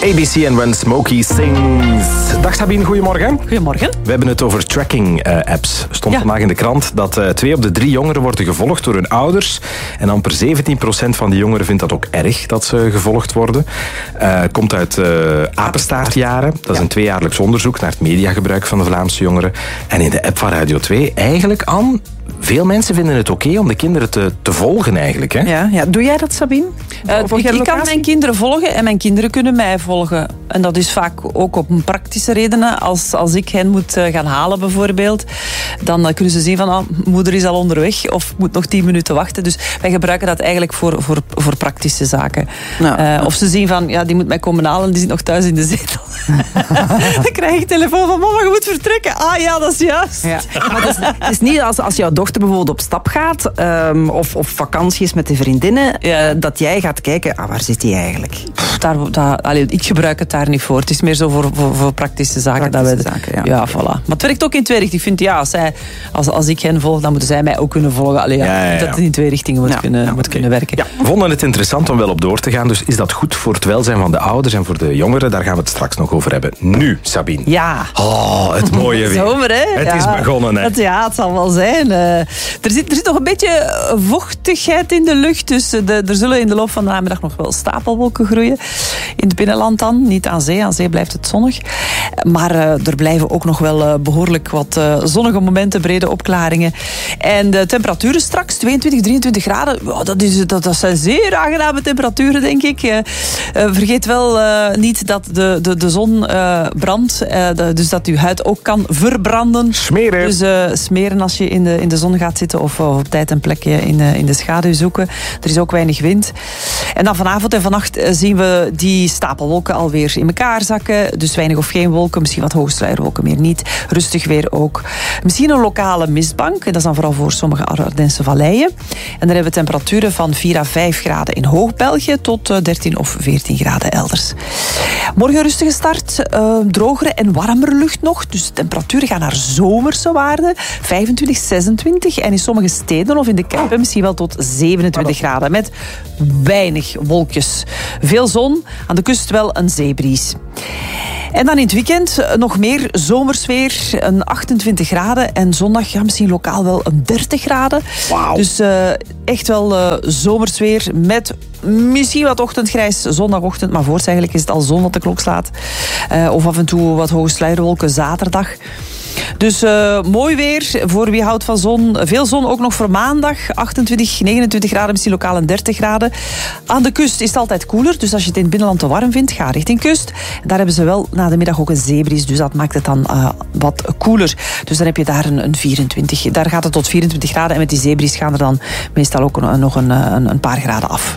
ABC en When Smokey Sings. Dag Sabine, goedemorgen. Goedemorgen. We hebben het over tracking-apps. Stond vandaag in de krant dat 2 op de 3 jongeren worden gevolgd door hun ouders. En amper 17% van die jongeren vindt dat ook erg dat ze gevolgd worden. Komt uit apenstaartjaren. Dat is een 2-jaarlijks onderzoek naar het mediagebruik van de Vlaamse jongeren. En in de app van Radio 2 eigenlijk aan... Veel mensen vinden het oké om de kinderen te volgen eigenlijk. Hè? Ja. Doe jij dat, Sabine? Ik kan mijn kinderen volgen en mijn kinderen kunnen mij volgen. En dat is vaak ook op een praktische redenen. Als ik hen moet gaan halen bijvoorbeeld, dan kunnen ze zien van moeder is al onderweg of moet nog 10 minuten wachten. Dus wij gebruiken dat eigenlijk voor praktische zaken. Nou. Of ze zien van, die moet mij komen halen, die zit nog thuis in de zetel. Dan krijg ik telefoon van mama, je moet vertrekken. Ah ja, dat is juist. Ja. Maar het is niet als jouw dochter bijvoorbeeld op stap gaat of vakantie is met de vriendinnen, dat jij gaat kijken, waar zit hij eigenlijk? Ik gebruik het daar niet voor. Het is meer zo voor praktische zaken. Ja, voilà. Maar het werkt ook in 2 richtingen. Ik vind, als ik hen volg, dan moeten zij mij ook kunnen volgen. Dat het in 2 richtingen moet kunnen werken. Ja. We vonden het interessant om wel op door te gaan. Dus is dat goed voor het welzijn van de ouders en voor de jongeren? Daar gaan we het straks nog over hebben. Nu, Sabine. Ja. Oh, het mooie weer. Zomer, hè? Het is begonnen, hè? Het zal wel zijn. Er zit nog een beetje vochtigheid in de lucht. Dus er zullen in de loop van de namiddag nog wel stapelwolken groeien. In het binnenland dan, niet aan zee. Aan zee blijft het zonnig. Maar er blijven ook nog wel behoorlijk wat zonnige momenten, brede opklaringen. En de temperaturen straks, 22, 23 graden. Dat zijn zeer aangename temperaturen, denk ik. Vergeet wel niet dat de zon brandt. Dus dat uw huid ook kan verbranden. Smeren. Dus smeren als je in de zon gaat zitten of op tijd een plekje in de schaduw zoeken. Er is ook weinig wind. En dan vanavond en vannacht zien we die stapelwolken alweer in elkaar zakken. Dus weinig of geen wolken, misschien wat hoogsluierwolken, meer niet. Rustig weer ook. Misschien een lokale mistbank. Dat is dan vooral voor sommige Ardense valleien. En dan hebben we temperaturen van 4 à 5 graden in Hoog-België tot 13 of 14 graden elders. Morgen rustige start. Drogere en warmere lucht nog. Dus de temperaturen gaan naar zomerse waarden. 25, 26. En in sommige steden of in de Kempen misschien wel tot 27 graden. Met weinig wolkjes. Veel zon. Aan de kust wel een zeebries. En dan in het weekend nog meer zomersweer, een 28 graden. En zondag misschien lokaal wel een 30 graden. Wow. Dus echt wel zomersweer met misschien wat ochtendgrijs zondagochtend. Maar voorts eigenlijk is het al zon wat de klok slaat. Of af en toe wat hoge sluierwolken zaterdag. Dus mooi weer voor wie houdt van zon. Veel zon ook nog voor maandag. 28, 29 graden, misschien lokaal een 30 graden. Aan de kust is het altijd koeler. Dus als je het in het binnenland te warm vindt, ga richting kust. Daar hebben ze wel na de middag ook een zeebries. Dus dat maakt het dan wat koeler. Dus dan heb je daar een 24. Daar gaat het tot 24 graden. En met die zeebries gaan er dan meestal ook nog een paar graden af.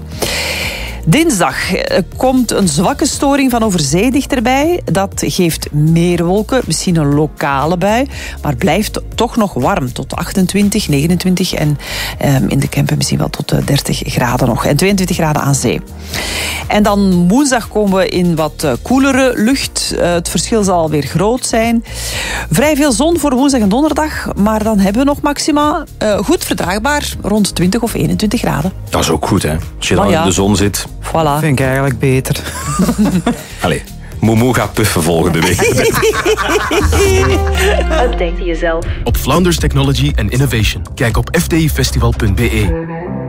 Dinsdag komt een zwakke storing van over zee dichterbij. Dat geeft meer wolken, misschien een lokale bui. Maar blijft toch nog warm, tot 28, 29 en in de Kempen misschien wel tot 30 graden nog. En 22 graden aan zee. En dan woensdag komen we in wat koelere lucht. Het verschil zal alweer groot zijn. Vrij veel zon voor woensdag en donderdag. Maar dan hebben we nog maxima goed verdraagbaar rond 20 of 21 graden. Dat is ook goed, hè? Als je dan in de zon zit. Voilà. Vind ik eigenlijk beter. Allee, Momo gaat puffen volgende week. Update jezelf op Flounders Technology and Innovation. Kijk op fdifestival.be.